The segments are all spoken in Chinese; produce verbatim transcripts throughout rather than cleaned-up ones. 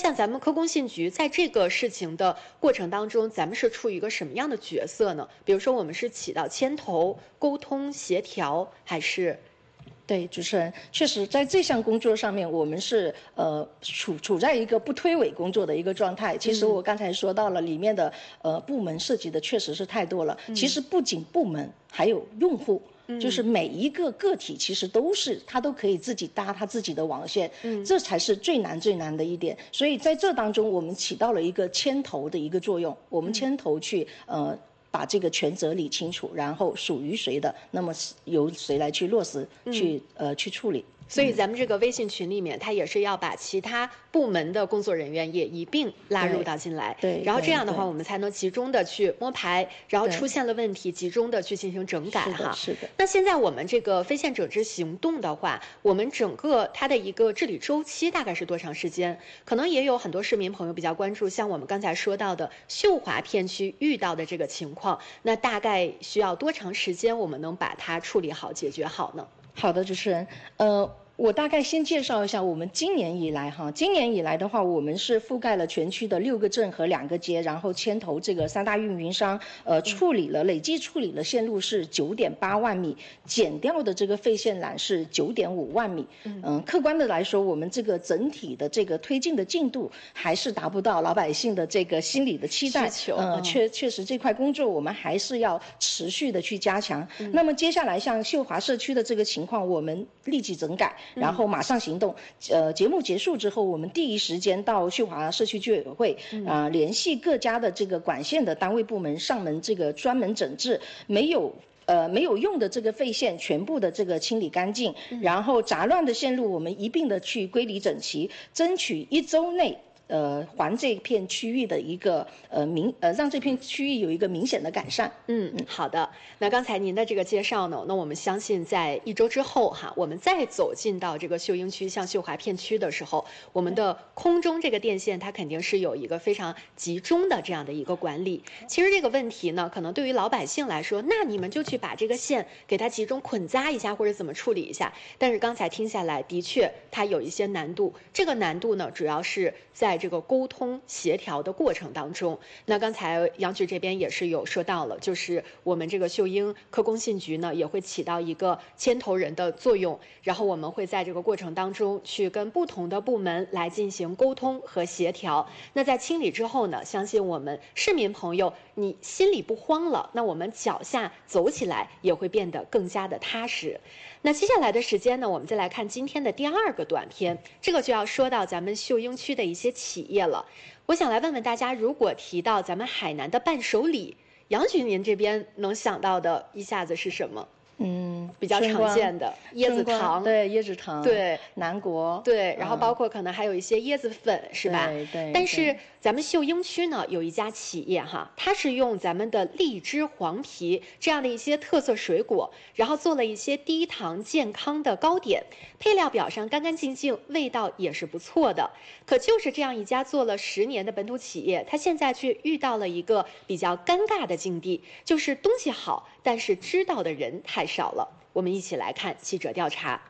像咱们科工信局在这个事情的过程当中，咱们是处于一个什么样的角色呢？比如说，我们是起到牵头、沟通、协调，还是？ 对，主持人，确实在这项工作上面，我们是呃处处在一个不推诿工作的一个状态。其实我刚才说到了，里面的呃部门涉及的确实是太多了。其实不仅部门，还有用户。就是每一个个体其实都是他都可以自己搭他自己的网线，嗯，这才是最难最难的一点。所以在这当中，我们起到了一个牵头的一个作用，我们牵头去呃把这个权责理清楚，然后属于谁的，那么由谁来去落实，去呃去处理。 所以咱们这个微信群里面，它也是要把其他部门的工作人员也一并拉入到进来， 对， 然后这样的话，我们才能集中的去摸排，然后出现了问题，集中的去进行整改哈。 是的。 那现在我们这个非线整治行动的话，我们整个它的一个治理周期大概是多长时间？可能也有很多市民朋友比较关注，像我们刚才说到的秀华片区遇到的这个情况，那大概需要多长时间，我们能把它处理好、解决好呢？ 好的，主持人，呃。我大概先介绍一下我们今年以来哈，今年以来的话，我们是覆盖了全区的六个镇和两个街，然后牵头这个三大运营商，呃，处理了累计处理了线路是九点八万米，减掉的这个废线缆是九点五万米。嗯、呃，客观的来说，我们这个整体的这个推进的进度还是达不到老百姓的这个心理的期待。呃，确确实这块工作我们还是要持续的去加强。嗯、那么接下来像秀华社区的这个情况，我们立即整改。然后马上行动，呃，节目结束之后，我们第一时间到秀华社区居委会啊、呃，联系各家的这个管线的单位部门上门这个专门整治，没有呃没有用的这个废线全部的这个清理干净，然后杂乱的线路我们一并的去归理整齐，争取一周内。呃，还这片区域的一个呃明呃，让这片区域有一个明显的改善。 嗯，好的。那刚才您的这个介绍呢，那我们相信在一周之后哈，我们再走进到这个秀英区、像秀华片区的时候，我们的空中这个电线它肯定是有一个非常集中的这样的一个管理。其实这个问题呢，可能对于老百姓来说，那你们就去把这个线给它集中捆扎一下，或者怎么处理一下。但是刚才听下来，的确它有一些难度。这个难度呢，主要是在这个沟通协调的过程当中。那刚才杨局这边也是有说到了，就是我们这个秀英科工信局呢也会起到一个牵头人的作用，然后我们会在这个过程当中去跟不同的部门来进行沟通和协调。那在清理之后呢，相信我们市民朋友你心里不慌了，那我们脚下走起来也会变得更加的踏实。那接下来的时间呢，我们再来看今天的第二个短片，这个就要说到咱们秀英区的一些企业了。我想来问问大家，如果提到咱们海南的伴手礼，杨局您这边能想到的一下子是什么？ 嗯， 比较常见的椰子糖， 对，椰子糖， 对， 南国， 对，然后包括可能还有一些椰子粉，嗯、是吧？ 对对。 但是咱们秀英区呢，有一家企业哈，它是用咱们的荔枝、黄皮这样的一些特色水果，然后做了一些低糖健康的糕点，配料表上干干净净，味道也是不错的。可就是这样一家做了十年的本土企业，它现在却遇到了一个比较尴尬的境地，就是东西好，但是知道的人太少了。我们一起来看记者调查。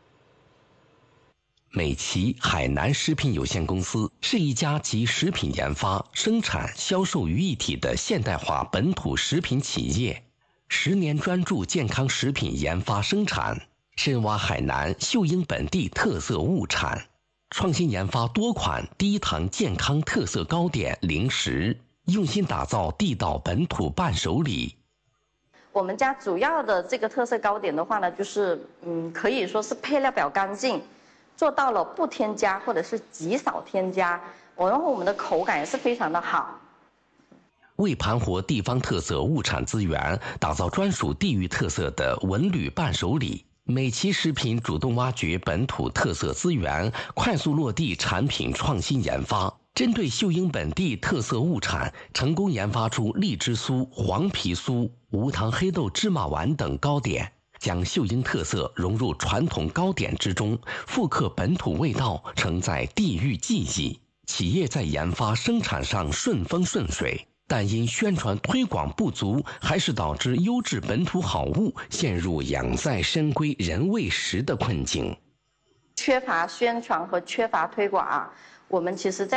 美琪海南食品有限公司是一家集食品研发、生产、销售于一体的现代化本土食品企业，十年专注健康食品研发生产，深挖海南秀英本地特色物产，创新研发多款低糖健康特色糕点、零食，用心打造地道本土伴手礼。 我们家主要的这个特色糕点的话呢，就是嗯，可以说是配料表干净，做到了不添加或者是极少添加，然后我们的口感也是非常的好。 为盘活地方特色物产资源，打造专属地域特色的文旅伴手礼，美琪食品主动挖掘本土特色资源，快速落地产品创新研发。针对秀英本地特色物产，成功研发出荔枝酥、黄皮酥、无糖黑豆芝麻丸等糕点，将秀英特色融入传统糕点之中，复刻本土味道，承载地域记忆。企业在研发生产上顺风顺水，但因宣传推广不足，还是导致优质本土好物陷入养在深闺人未识的困境。 缺乏宣传和缺乏推广啊，我们其实在